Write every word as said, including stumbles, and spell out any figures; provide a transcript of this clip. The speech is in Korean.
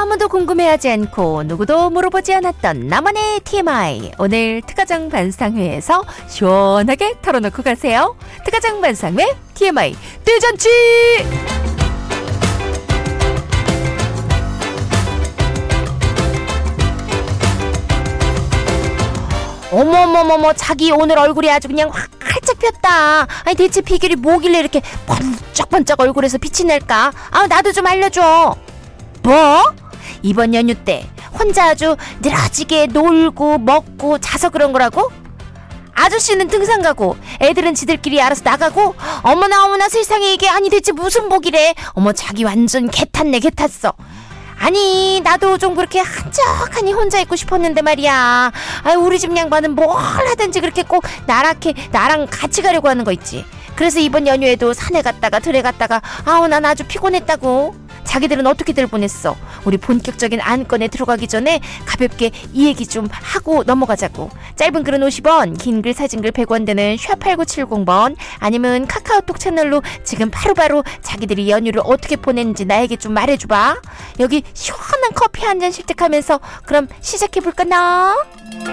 아무도 궁금해하지 않고 누구도 물어보지 않았던 나만의 티엠아이. 오늘 특가장 반상회에서 시원하게 털어놓고 가세요. 특가장 반상회 티엠아이 대잔치. 어머머머머, 자기 오늘 얼굴이 아주 그냥 확 활짝 폈다. 아니 대체 비결이 뭐길래 이렇게 번쩍번쩍 얼굴에서 빛이 날까? 아, 나도 좀 알려줘. 뭐? 이번 연휴 때 혼자 아주 늘어지게 놀고 먹고 자서 그런 거라고? 아저씨는 등산 가고 애들은 지들끼리 알아서 나가고, 어머나 어머나 세상에, 이게 아니 대체 무슨 복이래. 어머, 자기 완전 개 탔네, 개 탔어. 아니 나도 좀 그렇게 한적하니 혼자 있고 싶었는데 말이야. 아유, 우리 집 양반은 뭘 하든지 그렇게 꼭 나랑게 나랑 같이 가려고 하는 거 있지. 그래서 이번 연휴에도 산에 갔다가 들에 갔다가 아우 난 아주 피곤했다고. 자기들은 어떻게들 보냈어? 우리 본격적인 안건에 들어가기 전에 가볍게 이 얘기 좀 하고 넘어가자고. 짧은 글은 오십 원, 긴 글 사진 글 백 원 되는 샵팔구칠공 번, 아니면 카카오톡 채널로 지금 바로바로 자기들이 연휴를 어떻게 보냈는지 나에게 좀 말해줘봐. 여기 시원한 커피 한 잔 실득하면서 그럼 시작해볼까 나?